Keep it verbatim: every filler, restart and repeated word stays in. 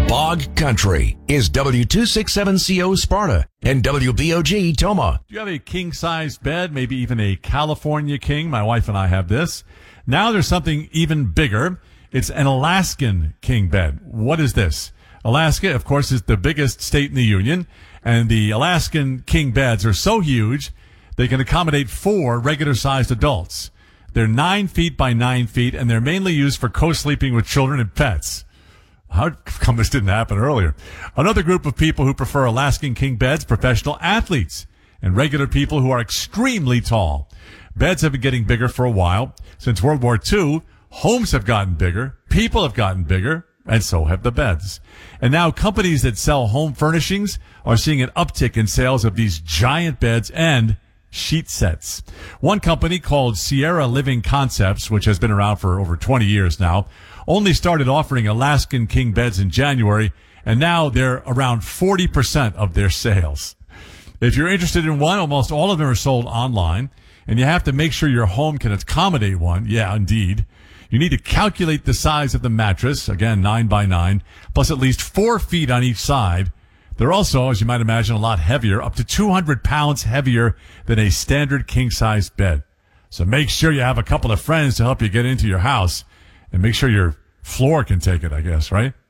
Bog Country is W two sixty-seven C O Sparta and W B O G Toma. Do you have a king-sized bed, maybe even a California king? My wife and I have this. Now there's something even bigger. It's an Alaskan king bed. What is this? Alaska, of course, is the biggest state in the union, and the Alaskan king beds are so huge they can accommodate four regular-sized adults. They're nine feet by nine feet, and they're mainly used for co-sleeping with children and pets. How come this didn't happen earlier? Another group of people who prefer Alaskan king beds, professional athletes and regular people who are extremely tall. Beds have been getting bigger for a while. Since World War Two, homes have gotten bigger, people have gotten bigger, and so have the beds. And now companies that sell home furnishings are seeing an uptick in sales of these giant beds and sheet sets. One company called Sierra Living Concepts, which has been around for over twenty years now, only started offering Alaskan king beds in January, and now they're around forty percent of their sales. If you're interested in one, almost all of them are sold online, and you have to make sure your home can accommodate one. Yeah, indeed. You need to calculate the size of the mattress, again, nine by nine, plus at least four feet on each side. They're also, as you might imagine, a lot heavier, up to two hundred pounds heavier than a standard king-size bed. So make sure you have a couple of friends to help you get into your house, and make sure your floor can take it, I guess, right?